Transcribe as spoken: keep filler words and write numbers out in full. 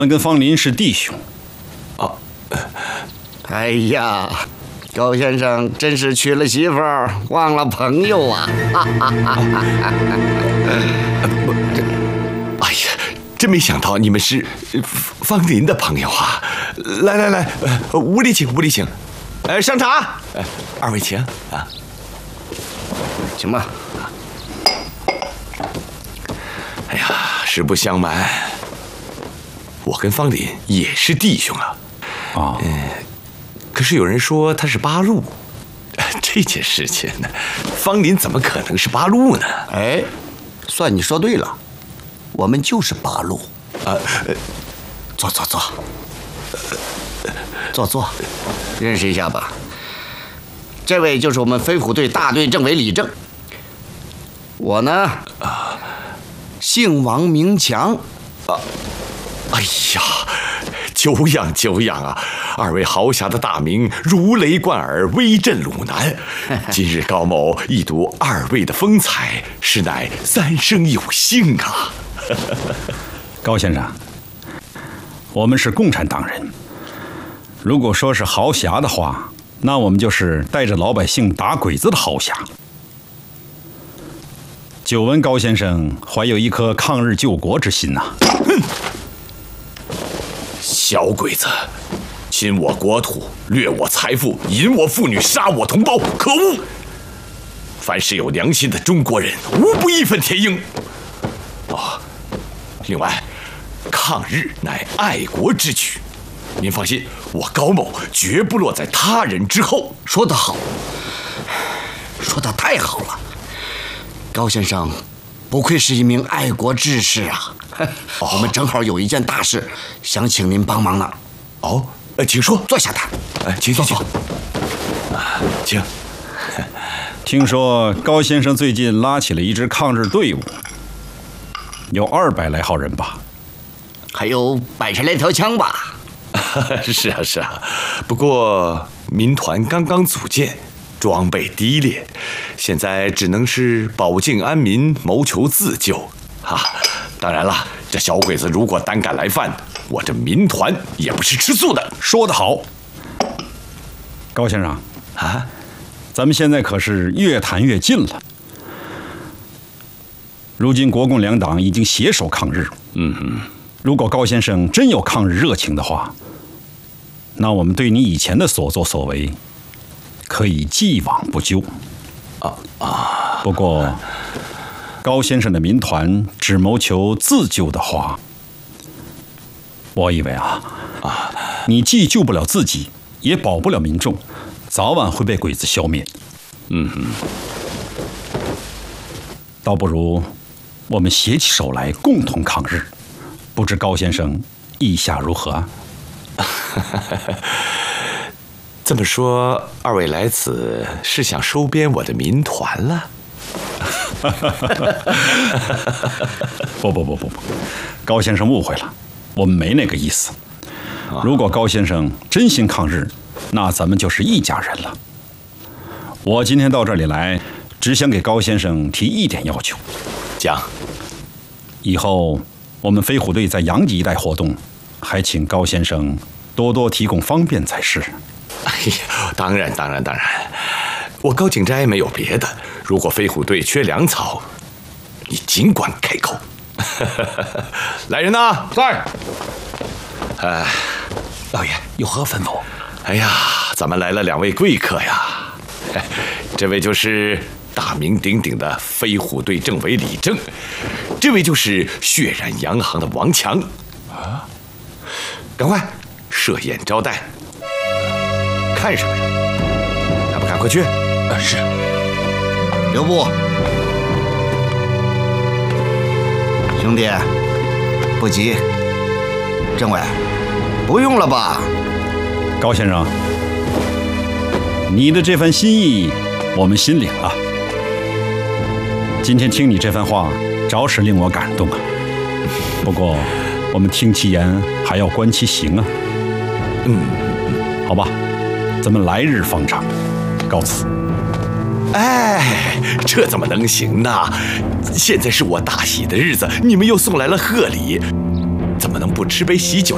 跟方林是弟兄。 啊， 哎呀，高先生真是娶了媳妇儿忘了朋友啊！ 不，这，哎呀，真没想到你们是方林的朋友啊！来来来，呃，屋里请，屋里请。呃，上茶。呃，二位请啊。 请吧。 哎呀，实不相瞒，我跟方林也是弟兄啊。 啊。 嗯、呃，可是有人说他是八路，这件事情呢，方林怎么可能是八路呢？ 哎，算你说对了，我们就是八路。 啊，呃、 坐坐坐，坐坐，认识一下吧。这位就是我们飞虎队大队政委李正。我呢，啊，姓王名强。 啊，哎呀，久仰久仰啊！二位豪侠的大名如雷贯耳，威震鲁南。今日高某一睹二位的风采，实乃三生有幸啊！ 高先生，我们是共产党人。如果说是豪侠的话，那我们就是带着老百姓打鬼子的豪侠。久闻高先生怀有一颗抗日救国之心呐、啊！ 哼，小鬼子，侵我国土，掠我财富，淫我妇女，杀我同胞，可恶！凡是有良心的中国人，无不义愤填膺。哦，另外，抗日乃爱国之举，您放心，我高某绝不落在他人之后。 说得好，说得太好了，高先生不愧是一名爱国志士啊！哦、我们正好有一件大事，想请您帮忙呢。 哦，呃，请说， 坐下谈。 哎，请坐坐。啊，请。 听说高先生最近拉起了一支抗日队伍，有二百来号人吧？ 还有百十来条枪吧？ 是啊，是啊。不过民团刚刚组建，装备低劣，现在只能是保境安民，谋求自救啊。当然了，这小鬼子如果胆敢来犯，我这民团也不是吃素的。 说得好，高先生啊， 咱们现在可是越谈越近了。如今国共两党已经携手抗日， 嗯哼， 如果高先生真有抗日热情的话，那我们对你以前的所作所为可以既往不咎。 啊啊！ 不过高先生的民团只谋求自救的话，我以为啊啊，你既救不了自己，也保不了民众，早晚会被鬼子消灭。 嗯哼， 倒不如我们携起手来共同抗日，不知高先生意下如何啊？ 这么说，二位来此是想收编我的民团了？ 不不不不不，高先生误会了，我们没那个意思。如果高先生真心抗日，那咱们就是一家人了。我今天到这里来，只想给高先生提一点要求。 讲， 以后我们飞虎队在阳吉一带活动，还请高先生多多提供方便才是。 哎呀，当然当然当然，我高景斋没有别的。如果飞虎队缺粮草，你尽管开口。来人呐，在。哎， 老爷有何吩咐？ 哎呀，咱们来了两位贵客呀。这位就是大名鼎鼎的飞虎队政委李正，这位就是血染洋行的王强。啊，赶快设宴招待。看什么呀？还不赶快去！ 啊，是。 留步，兄弟，不急。政委，不用了吧？ 高先生，你的这番心意，我们心领了。今天听你这番话，着实令我感动啊。不过，我们听其言，还要观其行啊。 嗯， 好吧，咱们来日方长，告辞。 哎，这怎么能行呢？现在是我大喜的日子，你们又送来了贺礼，怎么能不吃杯喜酒